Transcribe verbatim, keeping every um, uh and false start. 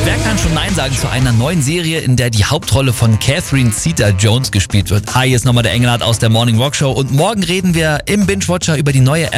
Wer kann schon Nein sagen zu einer neuen Serie, in der die Hauptrolle von Catherine Zeta-Jones gespielt wird? Hi, hier ist nochmal der Engelhardt aus der Morning Rock Show und morgen reden wir im Binge Watcher über die neue